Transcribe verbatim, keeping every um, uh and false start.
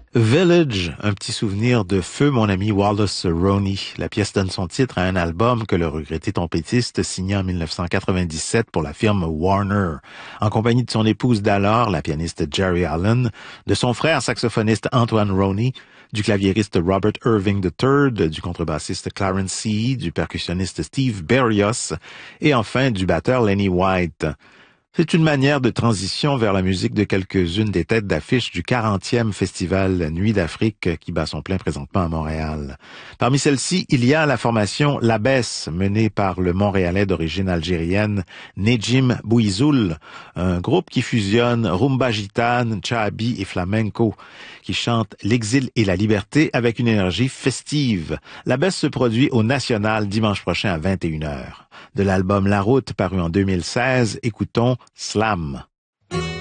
Village, un petit souvenir de feu mon ami Wallace Roney. La pièce donne son titre à un album que le regretté trompettiste signa en mille neuf cent quatre-vingt-dix-sept pour la firme Warner, en compagnie de son épouse d'alors, la pianiste Jerry Allen, de son frère saxophoniste Antoine Roney, du claviériste Robert Irving the third, du contrebassiste Clarence C. du percussionniste Steve Berrios et enfin du batteur Lenny White. C'est une manière de transition vers la musique de quelques-unes des têtes d'affiche du quarantième festival Nuit d'Afrique qui bat son plein présentement à Montréal. Parmi celles-ci, il y a la formation L'Abbesse, menée par le Montréalais d'origine algérienne Nejim Bouizoul, un groupe qui fusionne rumba gitane, chahabi et flamenco, qui chante l'exil et la liberté avec une énergie festive. L'Abbesse se produit au National dimanche prochain à vingt et une heures. De l'album La Route paru en deux mille seize, écoutons Slam.